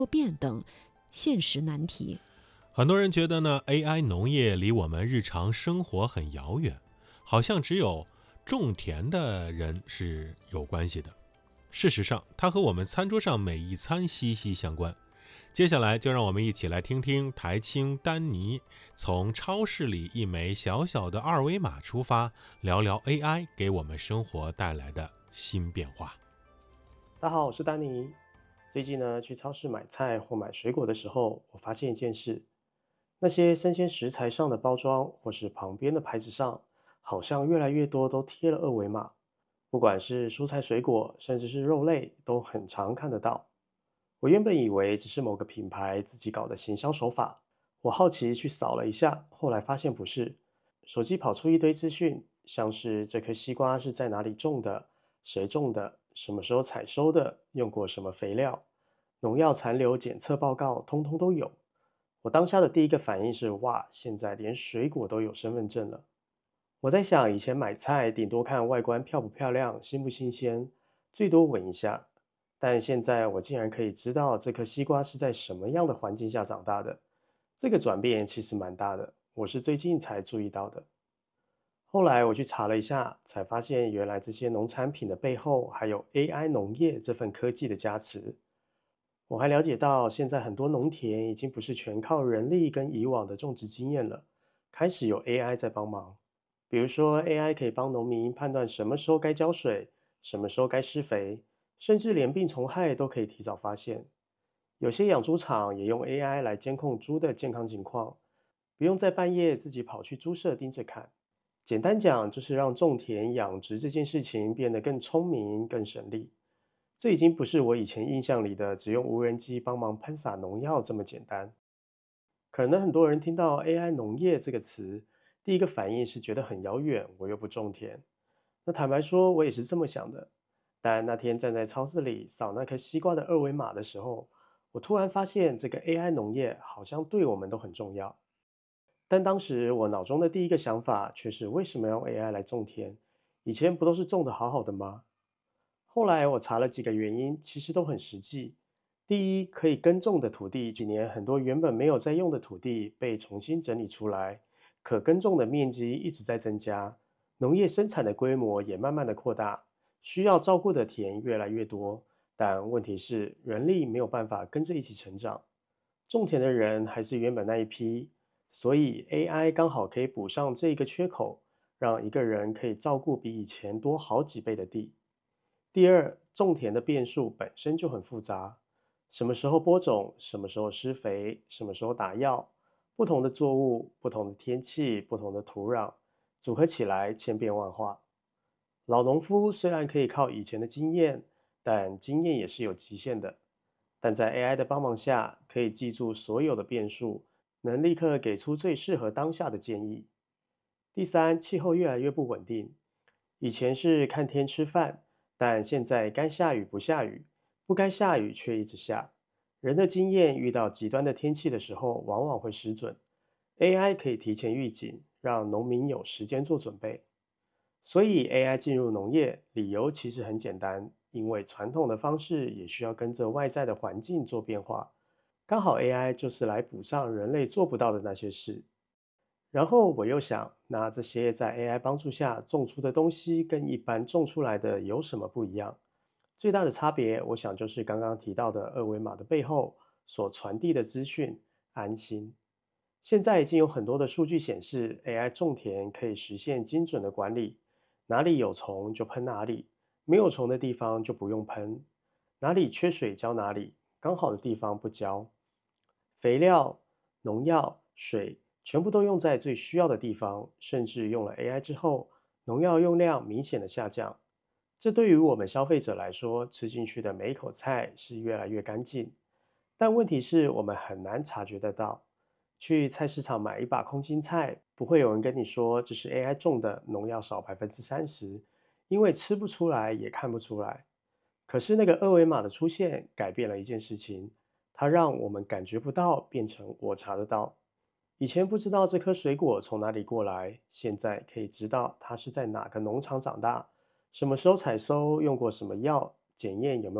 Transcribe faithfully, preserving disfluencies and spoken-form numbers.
变等现实难题。 很多人觉得呢，A I 农业离我们日常生活很遥远，好像只有种田的人是有关系的。事实上，它和我们餐桌上每一餐息息相关。接下来就让我们一起来听听台青丹尼从超市里一枚小小的二维码出发，聊聊 A I 给我们生活带来的新变化。 大家好，我是丹尼。最近呢，去超市买菜或买水果的时候，我发现一件事：那些生鲜食材上的包装或是旁边的牌子上，好像越来越多都贴了二维码。不管是蔬菜水果，甚至是肉类，都很常看得到。我原本以为只是某个品牌自己搞的行销手法，我好奇去扫了一下，后来发现不是。手机跑出一堆资讯，像是这颗西瓜是在哪里种的，谁种的，什么时候采收的，用过什么肥料，农药残留检测报告，通通都有。我当下的第一个反应是，哇，现在连水果都有身份证了。我在想，以前买菜顶多看外观漂不漂亮、新不新鲜，最多闻一下。但现在我竟然可以知道这颗西瓜是在什么样的环境下长大的，这个转变其实蛮大的，我是最近才注意到的。后来我去查了一下，才发现原来这些农产品的背后还有 A I 农业这份科技的加持。我还了解到，现在很多农田已经不是全靠人力跟以往的种植经验了，开始有 A I 在帮忙。比如说，A I 可以帮农民判断什么时候该浇水，什么时候该施肥，甚至连病虫害都可以提早发现。有些养猪场也用 A I 来监控猪的健康情况，不用在半夜自己跑去猪舍盯着看。简单讲，就是让种田养殖这件事情变得更聪明、更省力。这已经不是我以前印象里的只用无人机帮忙喷洒农药这么简单。可能很多人听到 A I 农业这个词，第一个反应是觉得很遥远，我又不种田。那坦白说，我也是这么想的。但那天站在超市里扫那颗西瓜的二维码的时候，我突然发现这个 A I 农业好像对我们都很重要。但当时我脑中的第一个想法却是为什么要用 A I 来种田？以前不都是种得好好的吗？后来我查了几个原因，其实都很实际。第一，可以耕种的土地，几年很多原本没有在用的土地被重新整理出来，可耕种的面积一直在增加，农业生产的规模也慢慢的扩大，需要照顾的田越来越多。但问题是，人力没有办法跟着一起成长，种田的人还是原本那一批，所以 A I 刚好可以补上这一个缺口，让一个人可以照顾比以前多好几倍的地。第二，种田的变数本身就很复杂，什么时候播种，什么时候施肥，什么时候打药，不同的作物、不同的天气、不同的土壤，组合起来千变万化。老农夫虽然可以靠以前的经验，但经验也是有极限的。但在 A I 的帮忙下，可以记住所有的变数，能立刻给出最适合当下的建议。第三，气候越来越不稳定。以前是看天吃饭，但现在该下雨不下雨，不该下雨却一直下。人的经验遇到极端的天气的时候，往往会失准。A I 可以提前预警，让农民有时间做准备。所以 A I 进入农业，理由其实很简单，因为传统的方式也需要跟着外在的环境做变化。刚好 A I 就是来补上人类做不到的那些事。然后我又想，那这些在 A I 帮助下种出的东西，跟一般种出来的有什么不一样？最大的差别，我想就是刚刚提到的二维码的背后所传递的资讯，安心。现在已经有很多的数据显示，A I 种田可以实现精准的管理，哪里有虫就喷哪里，没有虫的地方就不用喷，哪里缺水浇哪里，刚好的地方不浇。肥料、农药、水全部都用在最需要的地方，甚至用了 A I 之后，农药用量明显的下降。这对于我们消费者来说，吃进去的每一口菜是越来越干净。但问题是我们很难察觉得到。去菜市场买一把空心菜，不会有人跟你说这是 A I 种的，农药少百分之三十，因为吃不出来也看不出来。可是那个二维码的出现，改变了一件事情，它让我们感觉不到，变成我查得到。以前不知道这颗水果从哪里过来，现在可以知道它是在哪个农场长大，什么时候采收，用过什么药，检验有没有